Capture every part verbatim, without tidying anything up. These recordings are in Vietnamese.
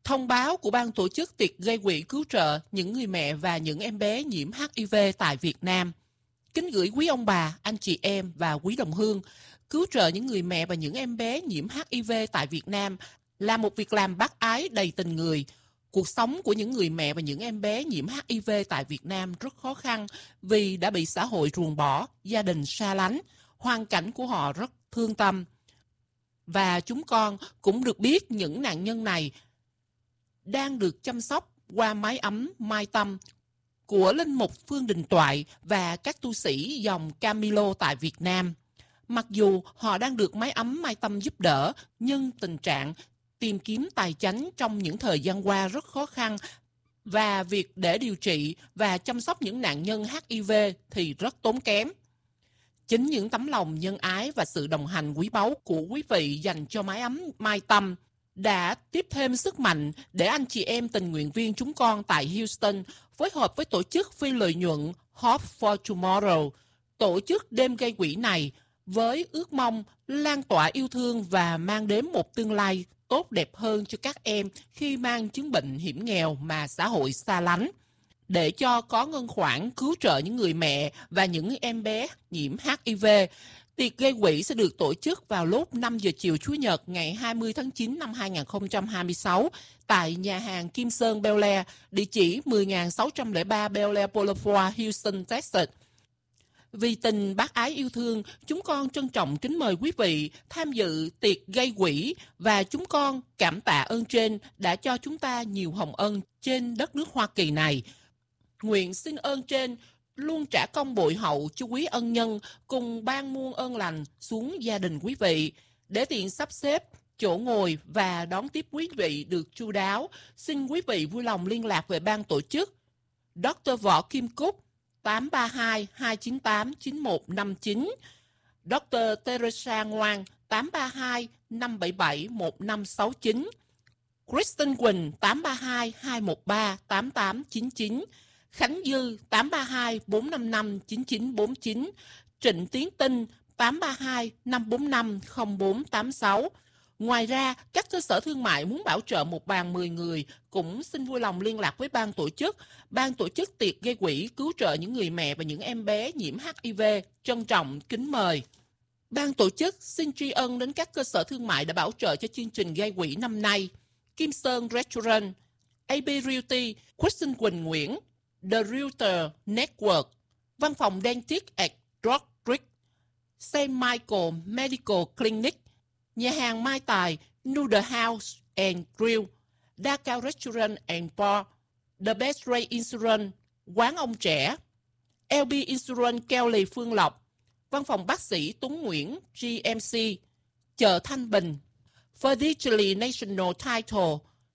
Thông báo của ban tổ chức tiệc gây quỹ cứu trợ những người mẹ và những em bé nhiễm hát i vê tại Việt Nam. Kính gửi quý ông bà, anh chị em và quý đồng hương, cứu trợ những người mẹ và những em bé nhiễm hát i vê tại Việt Nam là một việc làm bác ái đầy tình người. Cuộc sống của những người mẹ và những em bé nhiễm hát i vê tại Việt Nam rất khó khăn vì đã bị xã hội ruồng bỏ, gia đình xa lánh, hoàn cảnh của họ rất thương tâm. Và chúng con cũng được biết những nạn nhân này đang được chăm sóc qua mái ấm Mai Tâm của Linh Mục Phương Đình Toại và các tu sĩ dòng Camilo tại Việt Nam. Mặc dù họ đang được mái ấm Mai Tâm giúp đỡ, nhưng tình trạng tìm kiếm tài chánh trong những thời gian qua rất khó khăn và việc để điều trị và chăm sóc những nạn nhân hát i vê thì rất tốn kém. Chính những tấm lòng nhân ái và sự đồng hành quý báu của quý vị dành cho mái ấm Mai Tâm đã tiếp thêm sức mạnh để anh chị em tình nguyện viên chúng con tại Houston phối hợp với tổ chức phi lợi nhuận Hope for Tomorrow tổ chức đêm gây quỹ này với ước mong lan tỏa yêu thương và mang đến một tương lai tốt đẹp hơn cho các em khi mang chứng bệnh hiểm nghèo mà xã hội xa lánh. Để cho có ngân khoản cứu trợ những người mẹ và những em bé nhiễm hát i vê, tiệc gây quỹ sẽ được tổ chức vào lúc năm giờ chiều Chủ nhật ngày hai mươi tháng chín năm hai nghìn không trăm hai mươi sáu tại nhà hàng Kim Sơn Bel Air, địa chỉ mười nghìn sáu trăm lẻ ba Bel Air Boulevard, Houston, Texas. Vì tình bác ái yêu thương, chúng con trân trọng kính mời quý vị tham dự tiệc gây quỹ và chúng con cảm tạ ơn trên đã cho chúng ta nhiều hồng ân trên đất nước Hoa Kỳ này. Nguyện xin ơn trên luôn trả công bội hậu cho quý ân nhân cùng ban muôn ơn lành xuống gia đình quý vị để tiện sắp xếp chỗ ngồi và đón tiếp quý vị được chu đáo. Xin quý vị vui lòng liên lạc về ban tổ chức Doctor Võ Kim Cúc tám ba hai hai chín tám chín một năm chín, Doctor Teresa Ngoan tám ba hai năm bảy bảy một năm sáu chín, Kristen Quỳnh tám ba hai hai một ba tám tám chín chín, Khánh Dư tám ba hai bốn năm năm chín chín bốn chín, Trịnh Tiến Tinh tám ba hai năm bốn năm không bốn tám sáu. Ngoài ra, các cơ sở thương mại muốn bảo trợ một bàn mười người cũng xin vui lòng liên lạc với ban tổ chức. Ban tổ chức tiệc gây quỹ cứu trợ những người mẹ và những em bé nhiễm hát i vê trân trọng kính mời. Ban tổ chức xin tri ân đến các cơ sở thương mại đã bảo trợ cho chương trình gây quỹ năm nay: Kim Sơn Restaurant, a bê Realty, Kristen Quỳnh Nguyễn, The Realtor Network, Văn phòng Dentist at Rock Creek, Saint Michael Medical Clinic, nhà hàng Mai Tài, Noodle House and Grill, Dakar Restaurant and Bar, The Best Ray Insurance, Quán Ông Trẻ, lờ bê Insurance Kelly Phương Lộc, Văn phòng bác sĩ Tuấn Nguyễn giê em xê, chợ Thanh Bình, Fidelity National Title,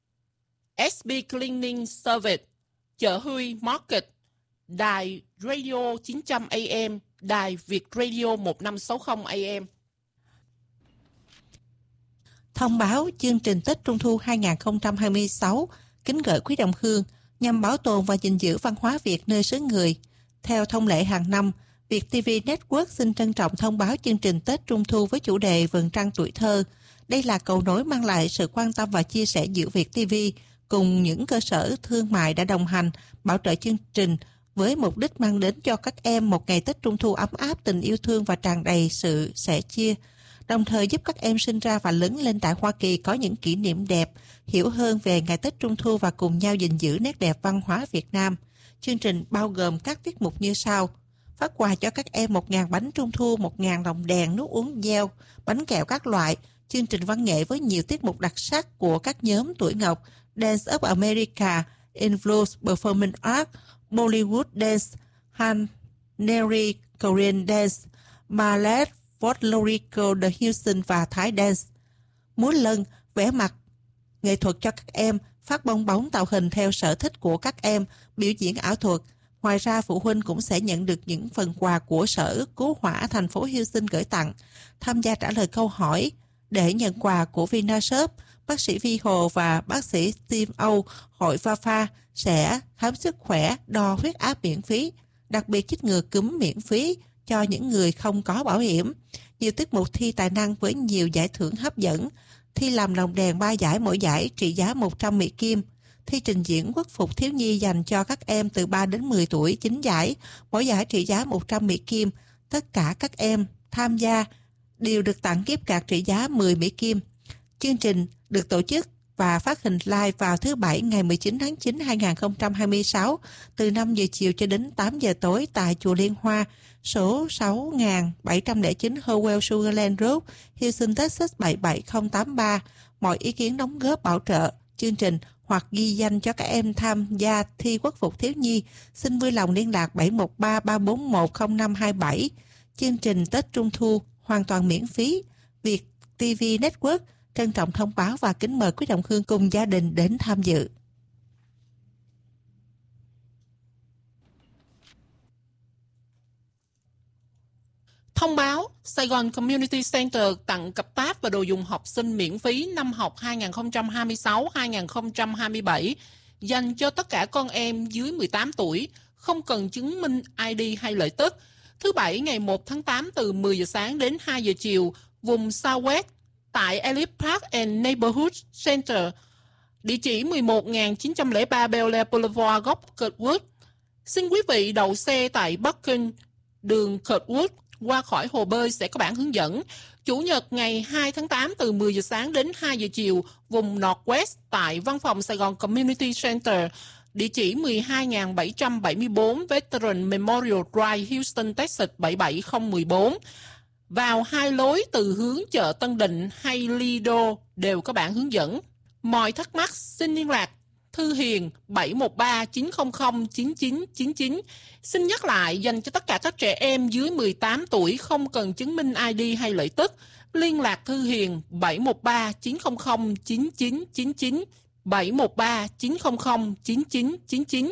ét bê Cleaning Service, chợ Huy Market, đài Radio chín trăm A M, đài Việt Radio một năm sáu không A M. Thông báo chương trình Tết Trung thu hai nghìn không trăm hai mươi sáu kính gửi quý đồng hương nhằm bảo tồn và gìn giữ văn hóa Việt nơi xứ người. Theo thông lệ hàng năm, Việt ti vi Network xin trân trọng thông báo chương trình Tết Trung thu với chủ đề Vầng trăng tuổi thơ. Đây là cầu nối mang lại sự quan tâm và chia sẻ giữa Việt ti vi cùng những cơ sở thương mại đã đồng hành bảo trợ chương trình với mục đích mang đến cho các em một ngày Tết Trung thu ấm áp, tình yêu thương và tràn đầy sự sẻ chia, đồng thời giúp các em sinh ra và lớn lên tại Hoa Kỳ có những kỷ niệm đẹp, hiểu hơn về ngày Tết Trung thu và cùng nhau gìn giữ nét đẹp văn hóa Việt Nam. Chương trình bao gồm các tiết mục như sau: phát quà cho các em một nghìn bánh Trung thu, một nghìn lồng đèn, nước uống gel, bánh kẹo các loại, chương trình văn nghệ với nhiều tiết mục đặc sắc của các nhóm tuổi ngọc, Dance of America, Influence Performing Art, Bollywood Dance, Haneri Korean Dance, Ballet, Folklorico The Houston và Thái Dance. Múa lân, vẽ mặt, nghệ thuật cho các em, phát bong bóng tạo hình theo sở thích của các em, biểu diễn ảo thuật. Ngoài ra, phụ huynh cũng sẽ nhận được những phần quà của Sở Cứu hỏa thành phố Houston gửi tặng. Tham gia trả lời câu hỏi để nhận quà của Vinashop, bác sĩ Vi Hồ và bác sĩ Steve Âu, hội Vafa sẽ khám sức khỏe, đo huyết áp miễn phí, đặc biệt chích ngừa cúm miễn phí cho những người không có bảo hiểm. Nhiều tiết mục thi tài năng với nhiều giải thưởng hấp dẫn. thi làm lồng đèn ba giải, mỗi giải trị giá một trăm Mỹ Kim. Thi trình diễn quốc phục thiếu nhi dành cho các em từ ba đến mười tuổi, chín giải, mỗi giải trị giá một trăm Mỹ Kim. Tất cả các em tham gia đều được tặng gift card trị giá mười Mỹ Kim. Chương trình được tổ chức và phát hình live vào thứ Bảy ngày mười chín tháng chín năm hai nghìn không trăm hai mươi sáu từ năm giờ chiều cho đến tám giờ tối tại Chùa Liên Hoa, số sáu nghìn bảy trăm lẻ chín Howell Sugarland Road, Houston, Texas bảy bảy không tám ba. Mọi ý kiến đóng góp bảo trợ chương trình hoặc ghi danh cho các em tham gia thi quốc phục thiếu nhi, xin vui lòng liên lạc bảy một ba ba bốn một không năm hai bảy. Chương trình Tết Trung Thu hoàn toàn miễn phí. Việt ti vi Network trân trọng thông báo và kính mời quý đồng hương cùng gia đình đến tham dự. Thông báo, Sài Gòn Community Center tặng cặp táp và đồ dùng học sinh miễn phí năm học hai nghìn không trăm hai mươi sáu hai nghìn không trăm hai mươi bảy dành cho tất cả con em dưới mười tám tuổi, không cần chứng minh i đê hay lợi tức. Thứ Bảy ngày một tháng tám từ mười giờ sáng đến hai giờ chiều, vùng Southwest tại Ellis Park and Neighborhood Center, địa chỉ mười một nghìn chín trăm lẻ ba Bel Air Boulevard, góc Kirkwood. Xin quý vị đậu xe tại Bucking, đường Kirkwood, qua khỏi hồ bơi sẽ có bản hướng dẫn. Chủ nhật ngày hai tháng tám từ mười giờ sáng đến hai giờ chiều, vùng Northwest tại văn phòng Sài Gòn Community Center, địa chỉ mười hai nghìn bảy trăm bảy mươi bốn Veteran Memorial Drive, Houston, Texas bảy bảy không một bốn. Vào hai lối từ hướng chợ Tân Định hay Lido đều có bản hướng dẫn. Mọi thắc mắc xin liên lạc Thư Hiền bảy một ba chín không không chín chín chín chín. Xin nhắc lại, dành cho tất cả các trẻ em dưới mười tám tuổi, không cần chứng minh i đê hay lợi tức. Liên lạc Thư Hiền bảy một ba chín không không chín chín chín chín, bảy một ba chín không không chín chín chín chín.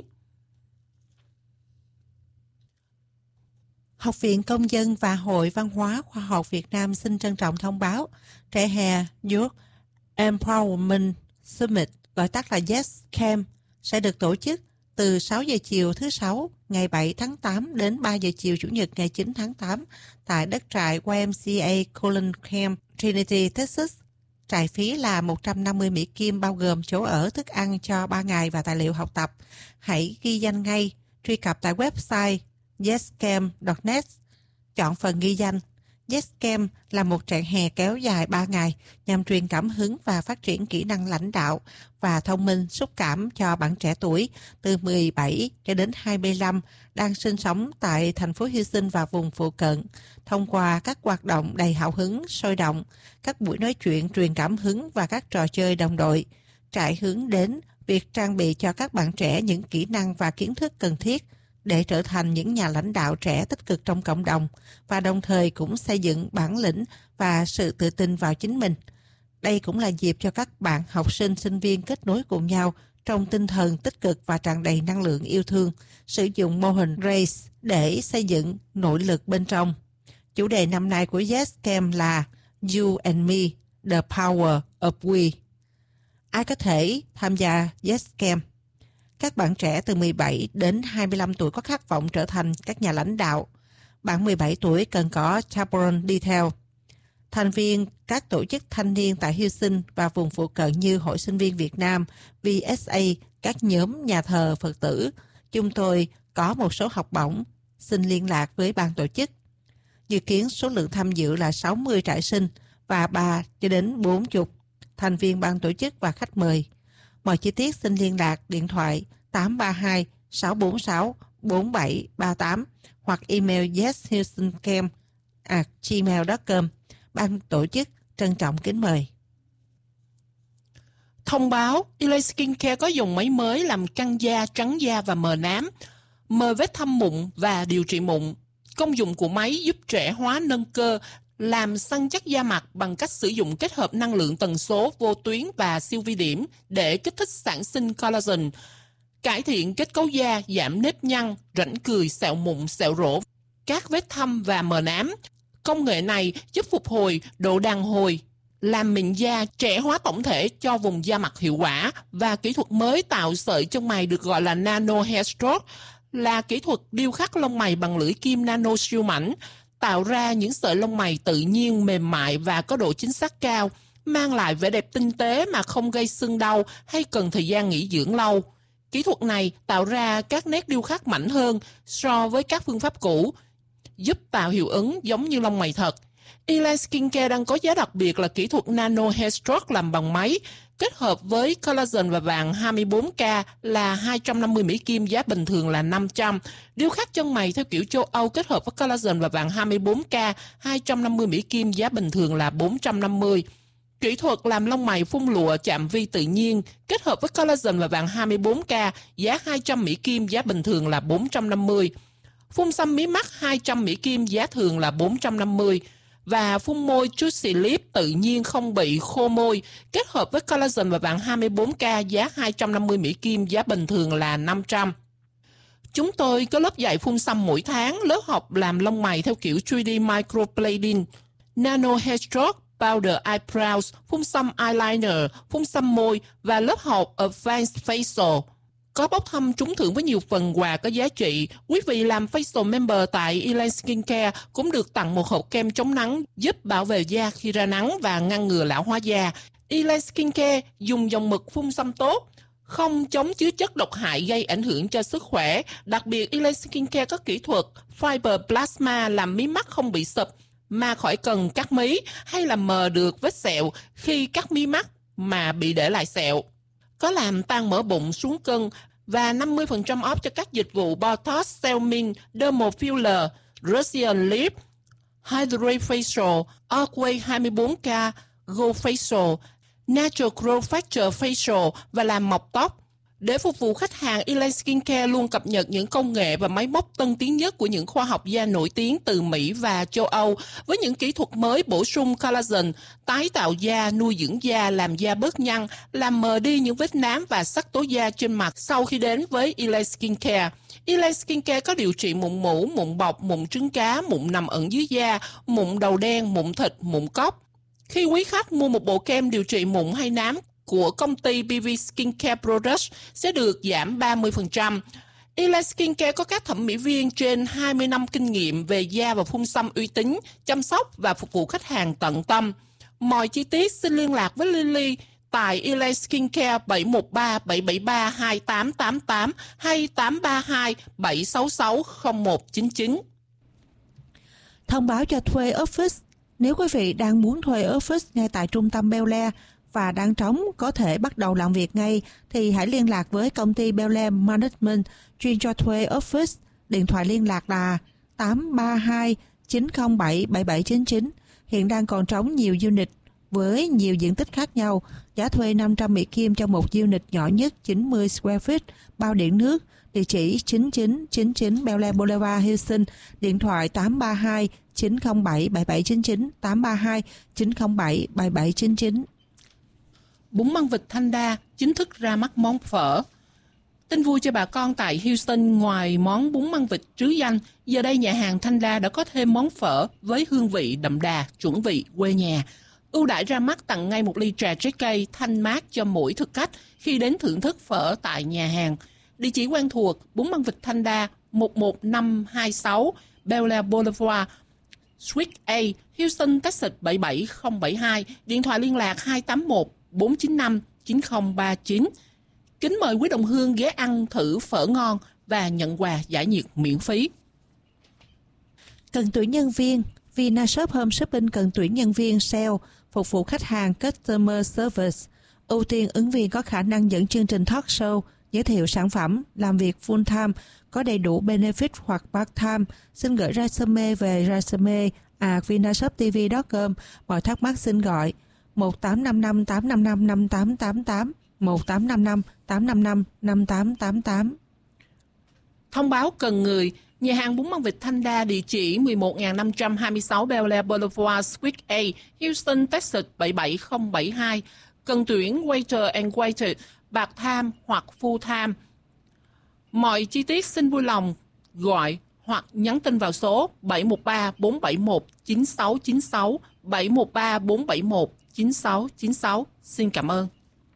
Học viện Công dân và Hội Văn hóa Khoa học Việt Nam xin trân trọng thông báo trại hè Youth Empowerment Summit, gọi tắt là Yes Camp, sẽ được tổ chức từ sáu giờ chiều thứ Sáu ngày bảy tháng tám đến ba giờ chiều Chủ nhật ngày chín tháng tám tại đất trại Y M C A Colon Camp, Trinity, Texas. Trại phí là một trăm năm mươi Mỹ Kim, bao gồm chỗ ở, thức ăn cho ba ngày và tài liệu học tập. Hãy ghi danh ngay, truy cập tại website yes camp chấm net, chọn phần ghi danh. Yes Camp là một trại hè kéo dài ba ngày nhằm truyền cảm hứng và phát triển kỹ năng lãnh đạo và thông minh xúc cảm cho bạn trẻ tuổi từ mười bảy cho đến hai mươi lăm đang sinh sống tại thành phố Houston và vùng phụ cận, thông qua các hoạt động đầy hào hứng, sôi động, các buổi nói chuyện truyền cảm hứng và các trò chơi đồng đội. Trại hướng đến việc trang bị cho các bạn trẻ những kỹ năng và kiến thức cần thiết để trở thành những nhà lãnh đạo trẻ tích cực trong cộng đồng và đồng thời cũng xây dựng bản lĩnh và sự tự tin vào chính mình. Đây cũng là dịp cho các bạn học sinh, sinh viên kết nối cùng nhau trong tinh thần tích cực và tràn đầy năng lượng yêu thương, sử dụng mô hình RACE để xây dựng nội lực bên trong. Chủ đề năm nay của Yes Camp là You and Me, The Power of We. Ai có thể tham gia Yes Camp? Các bạn trẻ từ mười bảy đến hai mươi lăm tuổi có khát vọng trở thành các nhà lãnh đạo. Bạn mười bảy tuổi cần có chaperone đi theo. Thành viên các tổ chức thanh niên tại Houston và vùng phụ cận như Hội Sinh viên Việt Nam, V S A, các nhóm nhà thờ Phật tử. Chúng tôi có một số học bổng. Xin liên lạc với ban tổ chức. Dự kiến số lượng tham dự là sáu mươi trại sinh và ba cho đến bốn mươi thành viên ban tổ chức và khách mời. Mọi chi tiết xin liên lạc điện thoại tám ba hai sáu bốn sáu bốn bảy ba tám hoặc email yeshoustoncamp at gmail chấm com. Ban tổ chức trân trọng kính mời. Thông báo, Elay Skincare có dùng máy mới làm căng da, trắng da và mờ nám, mờ vết thâm mụn và điều trị mụn. Công dụng của máy giúp trẻ hóa nâng cơ, làm săn chắc da mặt bằng cách sử dụng kết hợp năng lượng tần số vô tuyến và siêu vi điểm để kích thích sản sinh collagen, cải thiện kết cấu da, giảm nếp nhăn, rãnh cười, sẹo mụn, sẹo rỗ, các vết thâm và mờ nám. Công nghệ này giúp phục hồi độ đàn hồi, làm mịn da, trẻ hóa tổng thể cho vùng da mặt hiệu quả, và kỹ thuật mới tạo sợi chân mày được gọi là nano hair stroke, là kỹ thuật điêu khắc lông mày bằng lưỡi kim nano siêu mảnh, tạo ra những sợi lông mày tự nhiên, mềm mại và có độ chính xác cao, mang lại vẻ đẹp tinh tế mà không gây sưng đau hay cần thời gian nghỉ dưỡng lâu. Kỹ thuật này tạo ra các nét điêu khắc mảnh hơn so với các phương pháp cũ, giúp tạo hiệu ứng giống như lông mày thật. Elaine Skincare đang có giá đặc biệt là kỹ thuật Nano Hair Stroke làm bằng máy, kết hợp với collagen và vàng hai mươi bốn K là hai trăm năm mươi Mỹ Kim, giá bình thường là năm trăm. Điêu khắc chân mày theo kiểu châu Âu kết hợp với collagen và vàng hai mươi bốn K, hai trăm năm mươi Mỹ Kim, giá bình thường là bốn trăm năm mươi. Kỹ thuật làm lông mày phun lụa chạm vi tự nhiên kết hợp với collagen và vàng hai mươi bốn K, giá hai trăm Mỹ Kim, giá bình thường là bốn trăm năm mươi. Phun xăm mí mắt hai trăm Mỹ Kim, giá thường là bốn trăm năm mươi. Và phun môi Juicy Lip tự nhiên không bị khô môi kết hợp với collagen và vàng hai mươi bốn K, giá hai trăm năm mươi Mỹ Kim, giá bình thường là năm trăm. Chúng tôi có lớp dạy phun xăm mỗi tháng, lớp học làm lông mày theo kiểu ba D microblading, Nano Hair Stroke, Powder Eyebrows, phun xăm eyeliner, phun xăm môi và lớp học Advanced Facial. Có bốc thăm trúng thưởng với nhiều phần quà có giá trị. Quý vị làm facial member tại Elaine Skincare cũng được tặng một hộp kem chống nắng giúp bảo vệ da khi ra nắng và ngăn ngừa lão hóa da. Elaine Skincare dùng dòng mực phun xăm tốt, không chống chứa chất độc hại gây ảnh hưởng cho sức khỏe. Đặc biệt, Elaine Skincare có kỹ thuật Fiber Plasma làm mí mắt không bị sụp mà khỏi cần cắt mí hay làm mờ được vết sẹo khi cắt mí mắt mà bị để lại sẹo. Có làm tăng mỡ bụng, xuống cân và năm mươi phần trăm off cho các dịch vụ Botox, Xelmin, Dermal Filler, Russian Lip, Hydrate Facial, Arkway hai mươi bốn K, Go Facial, Natural Growth Factor Facial và làm mọc tóc. Để phục vụ khách hàng, Elaine Skincare luôn cập nhật những công nghệ và máy móc tân tiến nhất của những khoa học da nổi tiếng từ Mỹ và châu Âu, với những kỹ thuật mới bổ sung collagen, tái tạo da, nuôi dưỡng da, làm da bớt nhăn, làm mờ đi những vết nám và sắc tố da trên mặt sau khi đến với Elaine Skincare. Elaine Skincare có điều trị mụn mủ, mụn bọc, mụn trứng cá, mụn nằm ẩn dưới da, mụn đầu đen, mụn thịt, mụn cóc. Khi quý khách mua một bộ kem điều trị mụn hay nám của công ty bê vê Skincare Products sẽ được giảm ba mươi phần trăm. Elaine Skincare có các thẩm mỹ viên trên hai mươi năm kinh nghiệm về da và phun xăm uy tín, chăm sóc và phục vụ khách hàng tận tâm. Mọi chi tiết xin liên lạc với Lily tại Elaine Skincare bảy một ba bảy bảy ba hai tám tám tám hay tám ba hai bảy sáu sáu không một chín chín. Thông báo cho thuê office. Nếu quý vị đang muốn thuê office ngay tại trung tâm Bel Air và đang trống có thể bắt đầu làm việc ngay thì hãy liên lạc với công ty Bel Air Management chuyên cho thuê office. Điện thoại liên lạc là tám ba hai chín không bảy bảy bảy chín chín. Hiện đang còn trống nhiều unit với nhiều diện tích khác nhau. Giá thuê năm trăm Mỹ Kim cho một unit nhỏ nhất chín mươi square feet, bao điện nước. Địa chỉ chín chín chín chín Bel Air Boulevard, Houston. Điện thoại tám ba hai chín không bảy bảy bảy chín chín, tám ba hai chín không bảy bảy bảy chín chín. Bún măng vịt Thanh Đa chính thức ra mắt món phở. Tin vui cho bà con tại Houston, ngoài món bún măng vịt trứ danh, giờ đây nhà hàng Thanh Đa đã có thêm món phở với hương vị đậm đà, chuẩn vị quê nhà. Ưu đãi ra mắt tặng ngay một ly trà trái cây thanh mát cho mỗi thực khách khi đến thưởng thức phở tại nhà hàng. Địa chỉ quen thuộc: bún măng vịt Thanh Đa, một một năm hai sáu Bel Air Boulevard, Suite A, Houston, Texas bảy bảy không bảy hai. Điện thoại liên lạc hai tám một bốn chín năm chín không ba chín. Kính mời quý đồng hương ghé ăn thử phở ngon và nhận quà giải nhiệt miễn phí. Cần tuyển nhân viên. Vinashop Home Shopping cần tuyển nhân viên sale, phục vụ khách hàng Customer Service. Ưu tiên ứng viên có khả năng dẫn chương trình talk show, giới thiệu sản phẩm, làm việc full time, có đầy đủ benefit hoặc part time. Xin gửi resume về resume a vinashop t v chấm com. Mọi thắc mắc xin gọi một tám năm năm tám năm năm năm tám tám tám, một tám năm năm tám năm năm năm tám tám tám. Thông báo cần người. Nhà hàng bún măng vịt Thanh Đa, địa chỉ mười một nghìn năm trăm hai mươi sáu Bel Air Boulevard, Suite A, Houston, Texas bảy bảy không bảy hai. Cần tuyển waiter and waiter, part-time hoặc full-time. Mọi chi tiết xin vui lòng gọi hoặc nhắn tin vào số bảy một ba bốn bảy một chín sáu chín sáu, bảy một ba bốn bảy một chín sáu chín sáu. Xin cảm ơn.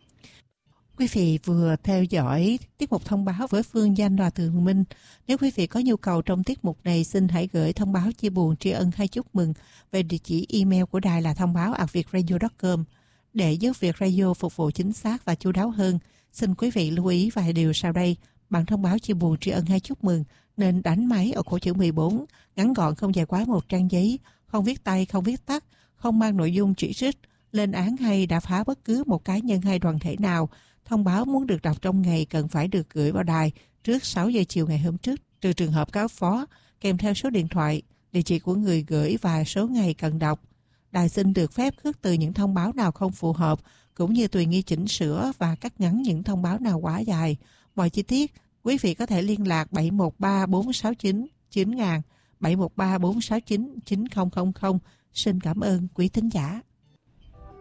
Quý vị vừa theo dõi tiết mục thông báo với Phương Danh và Tường Minh. Nếu quý vị có nhu cầu trong tiết mục này, xin hãy gửi thông báo chia buồn, tri ân hay chúc mừng về địa chỉ email của đài là thông báo a viet radio chấm com. Để giúp việc radio phục vụ chính xác và chu đáo hơn, xin quý vị lưu ý vài điều sau đây. Bản thông báo chia buồn, tri ân hay chúc mừng nên đánh máy ở cổ chữ mười bốn, ngắn gọn không dài quá một trang giấy, không viết tay, không viết tắt, không mang nội dung chỉ trích, lên án hay đả phá bất cứ một cá nhân hay đoàn thể nào. Thông báo muốn được đọc trong ngày cần phải được gửi vào đài trước sáu giờ chiều ngày hôm trước, trừ trường hợp cáo phó, kèm theo số điện thoại, địa chỉ của người gửi và số ngày cần đọc. Đài xin được phép khước từ những thông báo nào không phù hợp, cũng như tùy nghi chỉnh sửa và cắt ngắn những thông báo nào quá dài. Mọi chi tiết, quý vị có thể liên lạc bảy một ba bốn sáu chín chín nghìn, bảy một ba bốn sáu chín chín không không không. Xin cảm ơn quý thính giả.